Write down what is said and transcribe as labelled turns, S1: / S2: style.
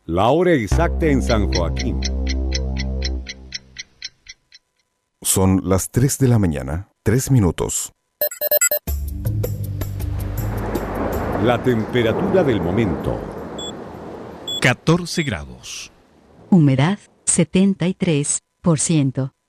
S1: La hora exacta en San Joaquín.
S2: Son las 3 de la mañana, 3 minutos.
S1: La temperatura del momento.
S3: 14 grados.
S4: Humedad 73%.